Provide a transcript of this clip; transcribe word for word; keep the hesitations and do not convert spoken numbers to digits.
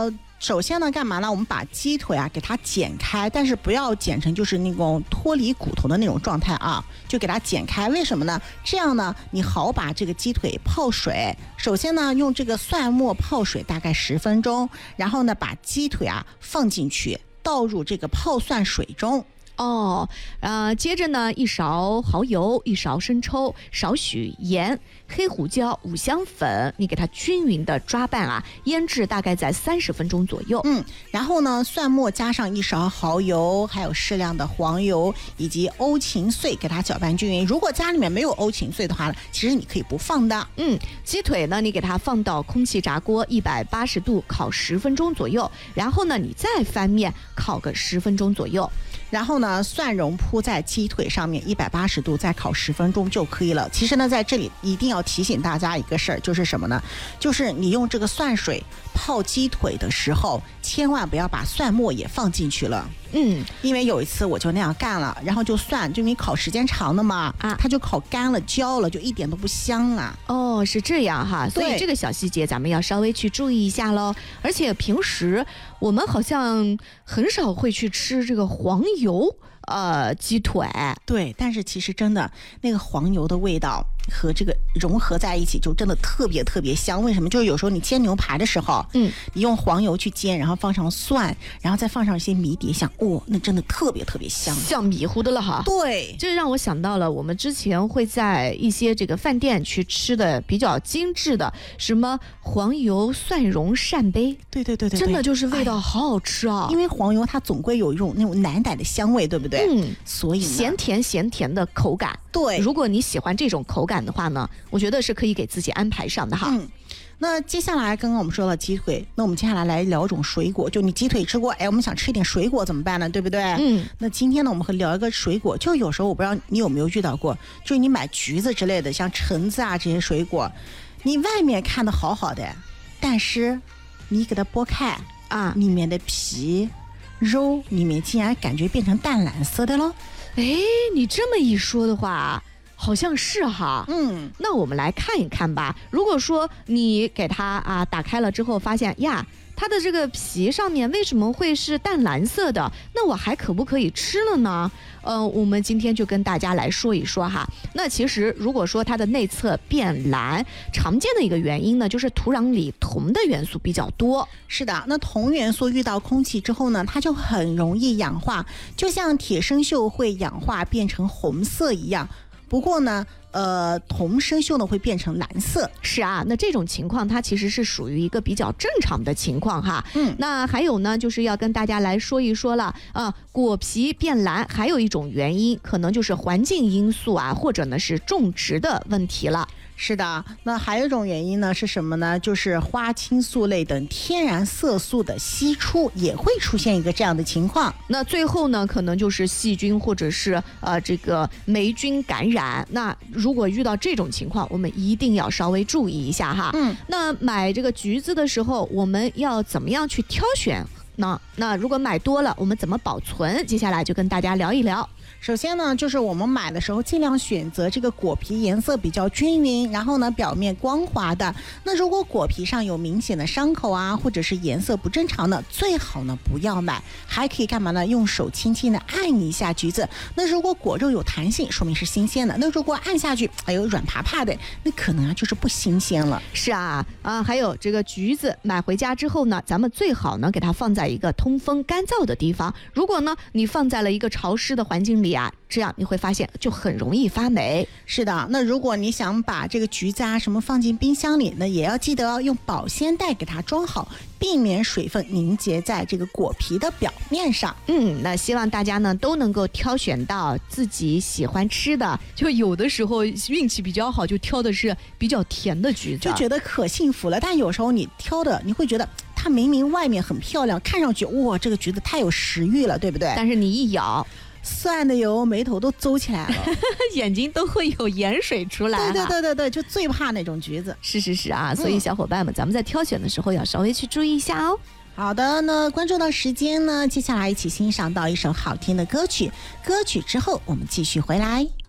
呃。首先呢，干嘛呢？我们把鸡腿啊给它剪开，但是不要剪成就是那种脱离骨头的那种状态啊，就给它剪开。为什么呢？这样呢，你好把这个鸡腿泡水。首先呢，用这个蒜末泡水大概十分钟，然后呢，把鸡腿啊放进去，倒入这个泡蒜水中。 哦，呃，接着呢，一勺蚝油，一勺生抽，少许盐，黑胡椒、五香粉，你给它均匀的抓拌啊，腌制大概在三十分钟左右。 嗯，然后呢，蒜末加上一勺蚝油，还有适量的黄油以及欧芹碎，给它搅拌均匀。如果家里面没有欧芹碎的话呢，其实你可以不放的。 嗯，鸡腿呢，你给它放到空气炸锅一百八十度烤十分钟左右，然后呢，你再翻面烤个十分钟左右。 然后呢，蒜蓉铺在鸡腿上面，一百八十度再烤十分钟就可以了。其实呢，在这里一定要提醒大家一个事儿，就是什么呢？就是你用这个蒜水泡鸡腿的时候，千万不要把蒜末也放进去了。 嗯， 因为有一次我就那样干了，然后就蒜，就你烤时间长的嘛，啊，它就烤干了、焦了，就一点都不香啊。 哦，是这样哈，所以这个小细节咱们要稍微去注意一下喽。而且平时我们好像很少会去吃这个黄油呃鸡腿， 对，但是其实真的那个黄油的味道和这个融合在一起，就真的特别特别香。为什么？就是有时候你煎牛排的时候，嗯，你用黄油去煎，然后放上蒜，然后再放上一些迷迭香，哦，那真的特别特别香， 像迷糊的了哈。 对， 这让我想到了我们之前会在一些这个饭店去吃的比较精致的，什么黄油蒜蓉扇贝， 对对对对， 真的就是味道好好吃啊。 因为黄油它总归有一种那种奶奶的香味，对不对？嗯，所以咸甜咸甜的口感。 对， 如果你喜欢这种口感的话呢，我觉得是可以给自己安排上的哈。 嗯，那接下来刚刚我们说了鸡腿，那我们接下来来聊一种水果，就你鸡腿吃过，哎，我们想吃一点水果怎么办呢？对不对？嗯，那今天呢，我们会聊一个水果，就有时候我不知道你有没有遇到过，就是你买橘子之类的，像橙子啊这些水果，你外面看的好好的，但是你给它剥开啊，里面的皮肉里面竟然感觉变成淡蓝色的了。 哎，你这么一说的话，好像是哈。 嗯， 那我们来看一看吧。如果说你给它啊打开了之后，发现呀，它的这个皮上面为什么会是淡蓝色的？那我还可不可以吃了呢？呃，我们今天就跟大家来说一说哈。那其实如果说它的内侧变蓝，常见的一个原因呢，就是土壤里铜的元素比较多。 是的，那铜元素遇到空气之后呢，它就很容易氧化，就像铁生锈会氧化变成红色一样。不过呢，呃，铜生锈呢会变成蓝色。 是啊，那这种情况它其实是属于一个比较正常的情况哈。嗯，那还有呢，就是要跟大家来说一说了啊，果皮变蓝还有一种原因，可能就是环境因素啊，或者呢是种植的问题了。 是的，那还有一种原因呢是什么呢？就是花青素类等天然色素的析出也会出现一个这样的情况。 那最后呢，可能就是细菌或者是呃这个霉菌感染。那如果遇到这种情况，我们一定要稍微注意一下哈。嗯，那买这个橘子的时候，我们要怎么样去挑选呢？那如果买多了，我们怎么保存？接下来就跟大家聊一聊。 首先呢，就是我们买的时候尽量选择这个果皮颜色比较均匀，然后呢表面光滑的。那如果果皮上有明显的伤口啊，或者是颜色不正常的，最好呢不要买。还可以干嘛呢？用手轻轻的按一下橘子。那如果果肉有弹性，说明是新鲜的。那如果按下去，哎呦软趴趴的，那可能啊就是不新鲜了。 是啊，啊还有这个橘子买回家之后呢，咱们最好呢给它放在一个通风干燥的地方。如果呢你放在了一个潮湿的环境里啊，这样你会发现就很容易发霉。 是的，那如果你想把这个橘子啊什么放进冰箱里，那也要记得用保鲜袋给它装好，避免水分凝结在这个果皮的表面上。 嗯，那希望大家呢都能够挑选到自己喜欢吃的，就有的时候运气比较好，就挑的是比较甜的橘子， 就觉得可幸福了。但有时候你挑的，你会觉得它明明外面很漂亮，看上去哇这个橘子太有食欲了，对不对？ 但是你一咬， 蒜的油眉头都皱起来了眼睛都会有盐水出来。 对对对对对，就最怕那种橘子。 是是是啊，所以小伙伴们、嗯、咱们在挑选的时候要稍微去注意一下哦。 好的，那关注到时间呢，接下来一起欣赏到一首好听的歌曲，歌曲之后我们继续回来。